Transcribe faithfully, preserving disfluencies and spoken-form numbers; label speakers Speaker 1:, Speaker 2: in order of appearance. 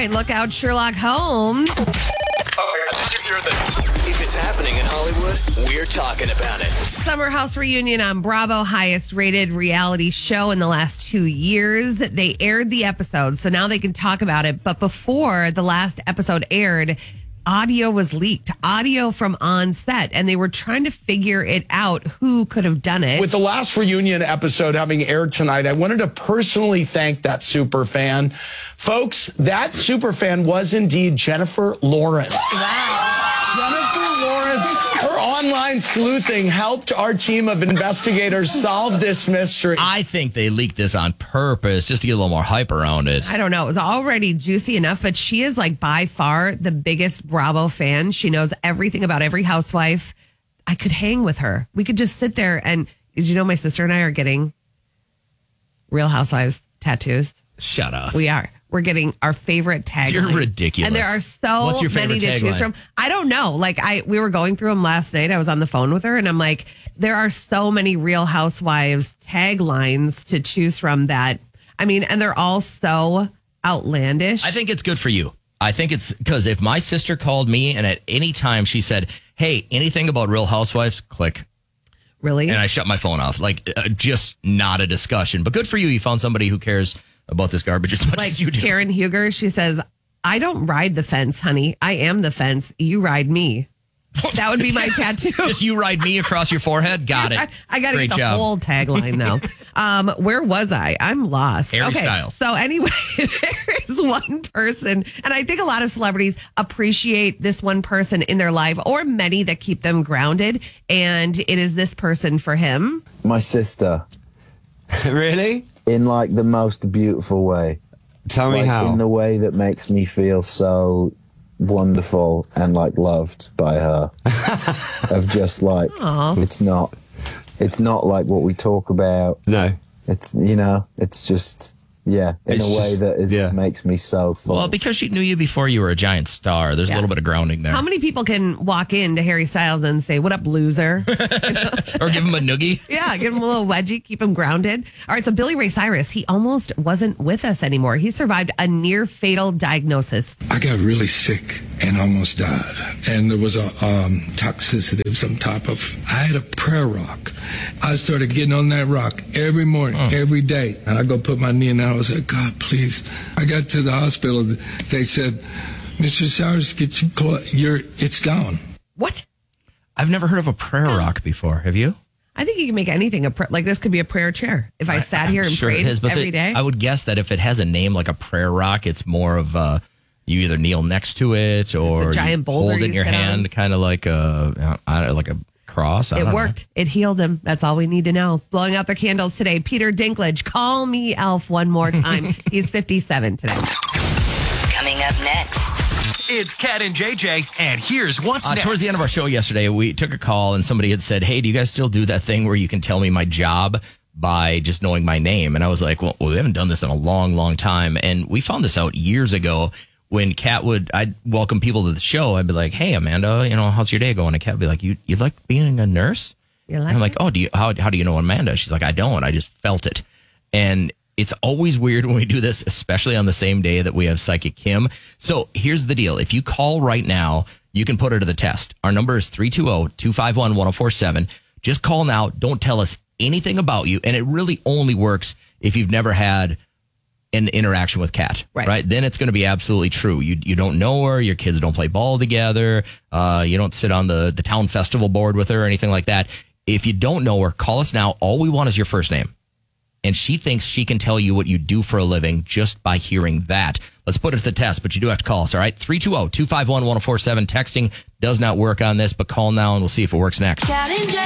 Speaker 1: right, look out, Sherlock Holmes.
Speaker 2: If it's happening in Hollywood, we're talking about it.
Speaker 1: Summer House Reunion on Bravo, highest rated reality show in the last two years. They aired the episode, so now they can talk about it. But before the last episode aired, audio was leaked, audio from on set, and they were trying to figure it out who could have done it.
Speaker 3: With the last reunion episode having aired tonight, I wanted to personally thank that super fan. Folks, that super fan was indeed Jennifer Lawrence.
Speaker 1: Wow.
Speaker 3: Jennifer Lawrence, her online sleuthing helped our team of investigators solve this mystery.
Speaker 4: I think they leaked this on purpose just to get a little more hype around it.
Speaker 1: I don't know. It was already juicy enough, but she is like by far the biggest Bravo fan. She knows everything about every housewife. I could hang with her. We could just sit there and, did you know my sister and I are getting Real Housewives tattoos?
Speaker 4: Shut up.
Speaker 1: We are. We're getting our favorite taglines.
Speaker 4: You're ridiculous.
Speaker 1: And there are so
Speaker 4: What's your
Speaker 1: many
Speaker 4: favorite
Speaker 1: to choose
Speaker 4: tagline?
Speaker 1: from. I don't know. Like I, we were going through them last night. I was on the phone with her and I'm like, there are so many Real Housewives taglines to choose from that. I mean, and they're all so outlandish.
Speaker 4: I think it's good for you. I think it's because if my sister called me and at any time she said, hey, anything about Real Housewives, click.
Speaker 1: Really?
Speaker 4: And I shut my phone off. Like, uh, just not a discussion. But good for you. You found somebody who cares about this garbage as much
Speaker 1: like
Speaker 4: as you do.
Speaker 1: Karen Huger, she says, I don't ride the fence, honey. I am the fence. You ride me. That would be my tattoo.
Speaker 4: Just you ride me across your forehead? Got it.
Speaker 1: I, I got to
Speaker 4: Great
Speaker 1: get the
Speaker 4: job.
Speaker 1: whole tagline now. um, where was I? I'm lost.
Speaker 4: Harry
Speaker 1: okay.
Speaker 4: Styles.
Speaker 1: So anyway, there is one person, and I think a lot of celebrities appreciate this one person in their life, or many that keep them grounded. And it is this person for him.
Speaker 5: My sister.
Speaker 6: Really?
Speaker 5: In like the most beautiful way.
Speaker 6: Tell me
Speaker 5: like,
Speaker 6: how.
Speaker 5: In the way that makes me feel so wonderful and like loved by her. Of just like,
Speaker 1: Aww.
Speaker 5: it's not, it's not like what we talk about.
Speaker 6: No.
Speaker 5: It's, you know, it's just, yeah, in
Speaker 6: It's
Speaker 5: a way
Speaker 6: just-
Speaker 5: that is,
Speaker 6: yeah.
Speaker 5: makes me so full.
Speaker 4: Well, because she knew you before you were a giant star. There's
Speaker 1: Yeah.
Speaker 4: a little bit of grounding there.
Speaker 1: How many people can walk into Harry Styles and say, what up, loser?
Speaker 4: Or give him a noogie.
Speaker 1: Yeah, give him a little wedgie, keep him grounded. All right, so Billy Ray Cyrus, he almost wasn't with us anymore. He survived a near fatal diagnosis.
Speaker 7: I got really sick and almost died. And there was a um, toxicity of some type of, I had a prayer rock. I started getting on that rock every morning,
Speaker 4: Oh.
Speaker 7: every day. And I go put my knee in and I was like, God, please. I got to the hospital. They said, Mister Cyrus, get you close. You're, it's gone.
Speaker 1: What?
Speaker 4: I've never heard of a prayer rock before. Have you?
Speaker 1: I think you can make anything a pr- like this could be a prayer chair. If I sat here
Speaker 4: I'm
Speaker 1: and
Speaker 4: sure
Speaker 1: prayed
Speaker 4: it is, but
Speaker 1: every
Speaker 4: the-
Speaker 1: day.
Speaker 4: I would guess that if it has a name like a prayer rock, it's more of uh, you either kneel next to it or
Speaker 1: giant
Speaker 4: you
Speaker 1: boulder
Speaker 4: hold it in
Speaker 1: you
Speaker 4: your
Speaker 1: sit on.
Speaker 4: hand, kind of like a I don't know, like a cross. I
Speaker 1: It
Speaker 4: don't
Speaker 1: worked. It healed him. That's all we need to know. Blowing out their candles today. Peter Dinklage, call me Elf one more time. He's fifty-seven today.
Speaker 8: Coming up next.
Speaker 2: It's Cat and J J, and here's what's
Speaker 4: Uh,
Speaker 2: next.
Speaker 4: towards the end of our show yesterday, we took a call and somebody had said, hey, do you guys still do that thing where you can tell me my job by just knowing my name? And I was like, well, we haven't done this in a long, long time. And we found this out years ago when Kat would, I'd welcome people to the show. I'd be like, hey, Amanda, you know, how's your day going? And Kat would be like, you, you like being a nurse?
Speaker 1: You like
Speaker 4: And I'm like,
Speaker 1: it?
Speaker 4: oh, do you, how, how do you know Amanda? She's like, I don't. I just felt it. And it's always weird when we do this, especially on the same day that we have Psychic Kim. So here's the deal. If you call right now, you can put her to the test. Our number is three two zero, two five one, one zero four seven. Just call now. Don't tell us anything about you. And it really only works if you've never had an interaction with Kat,
Speaker 1: Right.
Speaker 4: right? Then it's going to be absolutely true. You you don't know her. Your kids don't play ball together. Uh, you don't sit on the, the town festival board with her or anything like that. If you don't know her, call us now. All we want is your first name. And she thinks she can tell you what you do for a living just by hearing that. Let's put it to the test, but you do have to call us, all right? three two zero, two five one, one zero four seven. Texting does not work on this, but call now and we'll see if it works next.